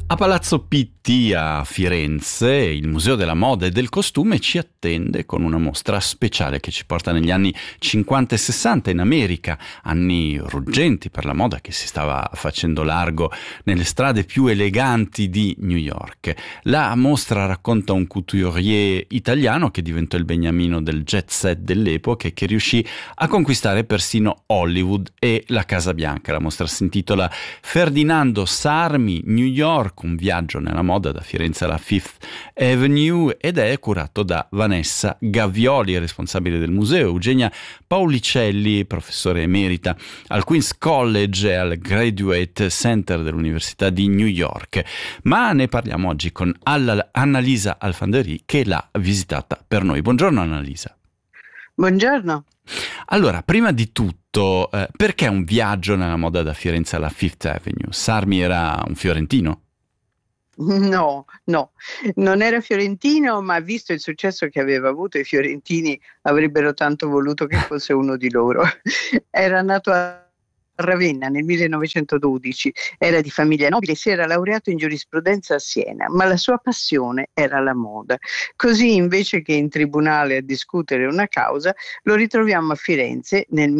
A Palazzo Pitti a Firenze, il Museo della Moda e del Costume ci attende con una mostra speciale che ci porta negli anni 50 e 60 in America, anni ruggenti per la moda che si stava facendo largo nelle strade più eleganti di New York. La mostra racconta un couturier italiano che diventò il beniamino del jet set dell'epoca e che riuscì a conquistare persino Hollywood e la Casa Bianca. La mostra si intitola Ferdinando Sarmi, New York, un viaggio nella moda da Firenze alla Fifth Avenue, ed è curato da Vanessa Gavioli, responsabile del museo, Eugenia Paulicelli, professore emerita al Queens College e al Graduate Center dell'Università di New York. Ma ne parliamo oggi con Annalisa Alfanderi, che l'ha visitata per noi. Buongiorno Annalisa. Buongiorno. Allora, prima di tutto, perché un viaggio nella moda da Firenze alla Fifth Avenue? Sarmi era un fiorentino? No, non era fiorentino, ma visto il successo che aveva avuto, i fiorentini avrebbero tanto voluto che fosse uno di loro. Era nato a Ravenna nel 1912, era di famiglia nobile, si era laureato in giurisprudenza a Siena, ma la sua passione era la moda. Così, invece che in tribunale a discutere una causa, lo ritroviamo a Firenze nel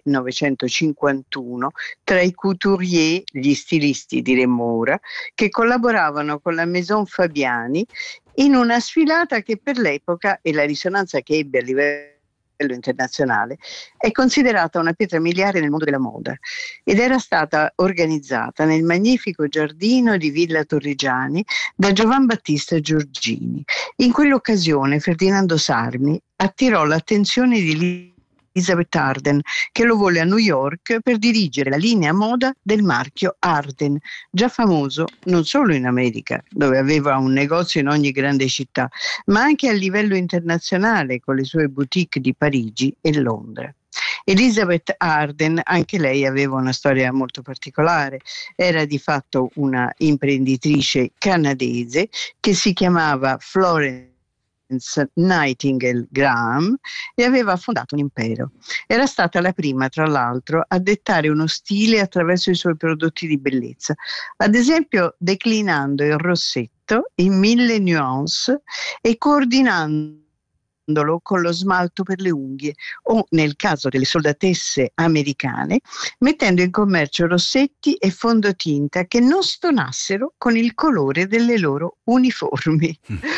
1951 tra i couturier, gli stilisti diremmo ora, che collaboravano con la Maison Fabiani in una sfilata che per l'epoca e la risonanza che ebbe a livello internazionale è considerata una pietra miliare nel mondo della moda ed era stata organizzata nel magnifico giardino di Villa Torrigiani da Giovan Battista Giorgini. In quell'occasione Ferdinando Sarmi attirò l'attenzione di Elizabeth Arden, che lo volle a New York per dirigere la linea moda del marchio Arden, già famoso non solo in America, dove aveva un negozio in ogni grande città, ma anche a livello internazionale con le sue boutique di Parigi e Londra. Elizabeth Arden, anche lei aveva una storia molto particolare, era di fatto una imprenditrice canadese che si chiamava Florence Nightingale Graham e aveva fondato un impero. Era stata la prima, tra l'altro, a dettare uno stile attraverso i suoi prodotti di bellezza, ad esempio declinando il rossetto in 1000 nuance e coordinandolo con lo smalto per le unghie o, nel caso delle soldatesse americane, mettendo in commercio rossetti e fondotinta che non stonassero con il colore delle loro uniformi.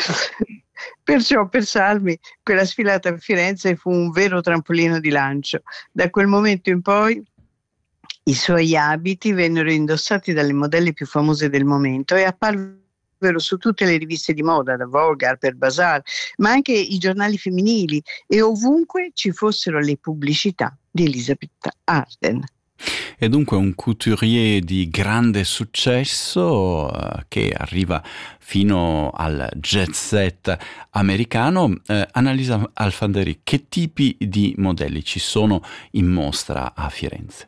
Perciò per Sarmi quella sfilata a Firenze fu un vero trampolino di lancio. Da quel momento in poi i suoi abiti vennero indossati dalle modelle più famose del momento e apparvero su tutte le riviste di moda, da Vogue, Harper Bazaar, ma anche i giornali femminili e ovunque ci fossero le pubblicità di Elizabeth Arden. È dunque un couturier di grande successo che arriva fino al jet set americano. Annalisa Alfanderi, che tipi di modelli ci sono in mostra a Firenze?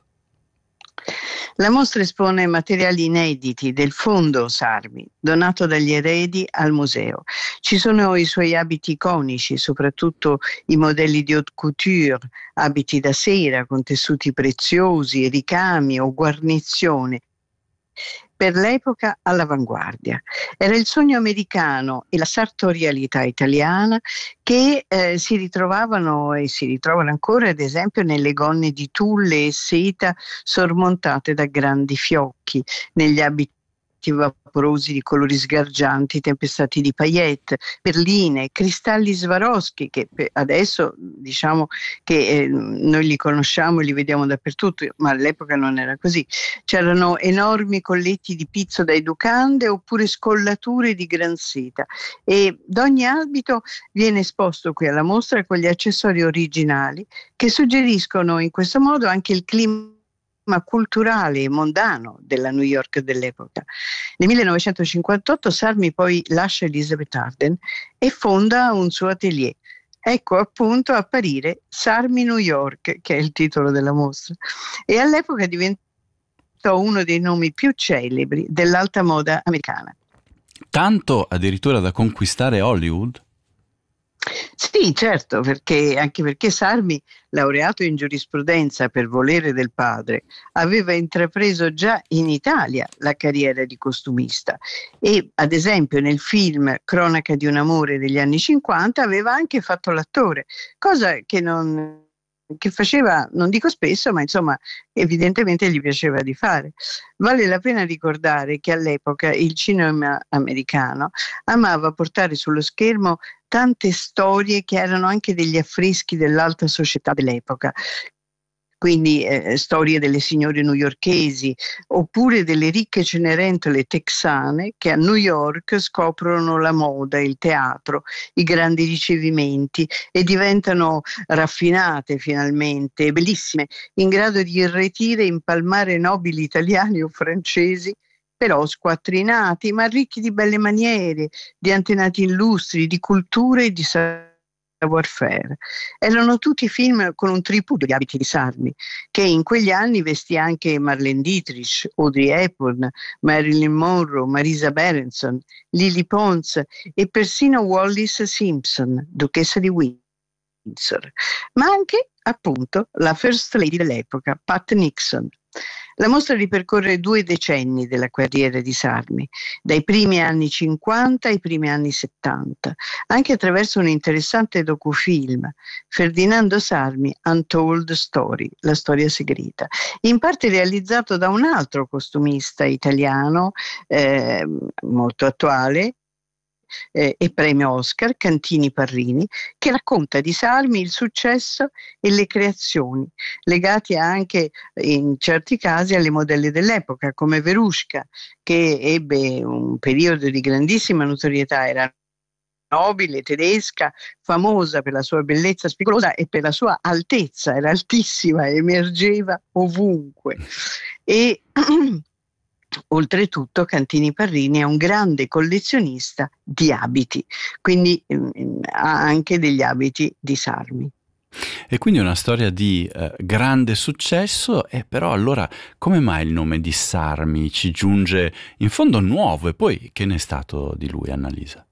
La mostra espone materiali inediti del fondo Sarmi, donato dagli eredi al museo. Ci sono i suoi abiti iconici, soprattutto i modelli di haute couture, abiti da sera con tessuti preziosi, ricami o guarnizioni. Per l'epoca all'avanguardia. Era il sogno americano e la sartorialità italiana che si ritrovavano e si ritrovano ancora, ad esempio, nelle gonne di tulle e seta sormontate da grandi fiocchi, negli abiti vaporosi di colori sgargianti tempestati di paillette, perline, cristalli Swarovski che adesso diciamo che noi li conosciamo e li vediamo dappertutto, ma all'epoca non era così. C'erano enormi colletti di pizzo da educande oppure scollature di gran seta e d'ogni abito viene esposto qui alla mostra con gli accessori originali che suggeriscono in questo modo anche il clima culturale e mondano della New York dell'epoca. Nel 1958 Sarmi poi lascia Elizabeth Arden e fonda un suo atelier. Ecco appunto apparire Sarmi New York, che è il titolo della mostra, e all'epoca diventò uno dei nomi più celebri dell'alta moda americana. Tanto addirittura da conquistare Hollywood? Sì, certo, anche perché Sarmi, laureato in giurisprudenza per volere del padre, aveva intrapreso già in Italia la carriera di costumista e, ad esempio, nel film Cronaca di un amore degli anni 50 aveva anche fatto l'attore, cosa che faceva, non dico spesso, ma insomma, evidentemente gli piaceva di fare. Vale la pena ricordare che all'epoca il cinema americano amava portare sullo schermo tante storie che erano anche degli affreschi dell'alta società dell'epoca. Quindi storie delle signore newyorkesi oppure delle ricche cenerentole texane che a New York scoprono la moda, il teatro, i grandi ricevimenti e diventano raffinate finalmente, bellissime, in grado di irretire e impalmare nobili italiani o francesi, però squattrinati, ma ricchi di belle maniere, di antenati illustri, di cultura e di savoir-faire. Erano tutti film con un tripudio di abiti di Sarmi, che in quegli anni vestì anche Marlene Dietrich, Audrey Hepburn, Marilyn Monroe, Marisa Berenson, Lily Pons e persino Wallis Simpson, duchessa di Windsor, ma anche appunto la First Lady dell'epoca, Pat Nixon. La mostra ripercorre 2 decenni della carriera di Sarmi, dai primi anni 50 ai primi anni 70, anche attraverso un interessante docufilm, Ferdinando Sarmi, Untold Story, la storia segreta, in parte realizzato da un altro costumista italiano molto attuale, e premio Oscar, Cantini Parrini, che racconta di Sarmi il successo e le creazioni, legati anche in certi casi alle modelle dell'epoca, come Veruschka, che ebbe un periodo di grandissima notorietà, era nobile, tedesca, famosa per la sua bellezza spigolosa e per la sua altezza, era altissima, emergeva ovunque. E oltretutto Cantini Parrini è un grande collezionista di abiti, quindi ha anche degli abiti di Sarmi. E quindi una storia di grande successo, e però allora come mai il nome di Sarmi ci giunge in fondo nuovo, e poi che ne è stato di lui, Annalisa?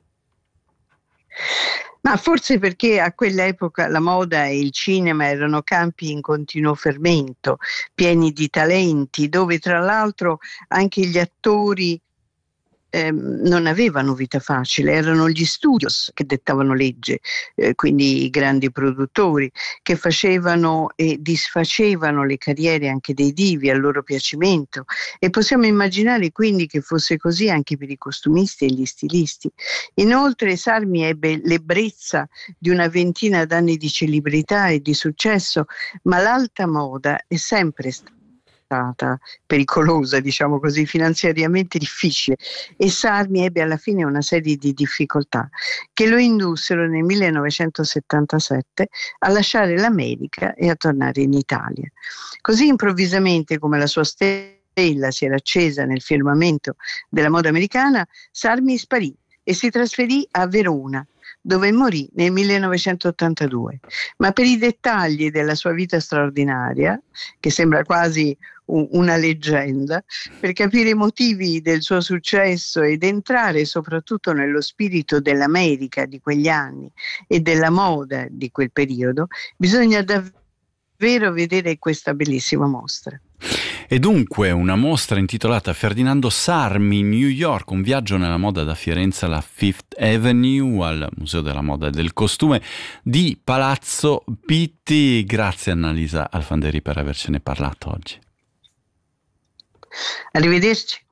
Ma forse perché a quell'epoca la moda e il cinema erano campi in continuo fermento, pieni di talenti, dove tra l'altro anche gli attori non avevano vita facile, erano gli studios che dettavano legge, quindi i grandi produttori che facevano e disfacevano le carriere anche dei divi a loro piacimento, e possiamo immaginare quindi che fosse così anche per i costumisti e gli stilisti. Inoltre Sarmi ebbe l'ebbrezza di una ventina d'anni di celebrità e di successo, ma l'alta moda è sempre stata pericolosa, diciamo così, finanziariamente difficile, e Sarmi ebbe alla fine una serie di difficoltà che lo indussero nel 1977 a lasciare l'America e a tornare in Italia. Così improvvisamente, come la sua stella si era accesa nel firmamento della moda americana, Sarmi sparì e si trasferì a Verona, dove morì nel 1982. Ma per i dettagli della sua vita straordinaria, che sembra quasi una leggenda, per capire i motivi del suo successo ed entrare soprattutto nello spirito dell'America di quegli anni e della moda di quel periodo, bisogna davvero vedere questa bellissima mostra. E dunque una mostra intitolata Ferdinando Sarmi, New York, un viaggio nella moda da Firenze alla Fifth Avenue, al Museo della Moda e del Costume di Palazzo Pitti. Grazie Annalisa Alfanderi per avercene parlato oggi. Arrivederci.